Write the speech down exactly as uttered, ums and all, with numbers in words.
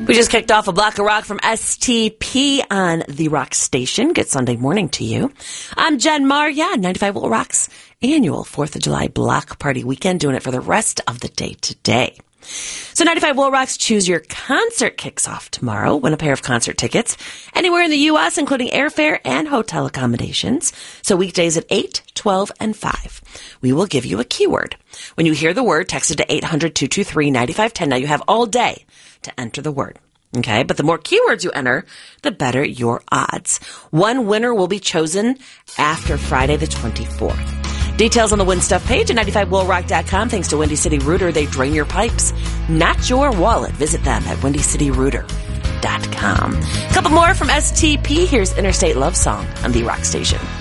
We just kicked off a block of rock from S T P on the Rock Station. Good Sunday morning to you. I'm Jen Marr. Yeah, ninety-five Will Rock's annual fourth of July block party weekend, doing it for the rest of the day today. So ninety-five Will Rock's Choose Your Concert kicks off tomorrow. Win a pair of concert tickets anywhere in the U S, including airfare and hotel accommodations. So weekdays at eight, twelve, and five. We will give you a keyword. When you hear the word, text it to eight hundred, two two three, nine five one zero. Now you have all day to enter the word. Okay, but the more keywords you enter, the better your odds. One winner will be chosen after Friday the twenty-fourth. Details on the Win Stuff page at ninety-five will rock dot com. Thanks to Windy City Rooter, they drain your pipes, not your wallet. Visit them at windy city rooter dot com. A couple more from S T P. Here's Interstate Love Song on the Rock Station.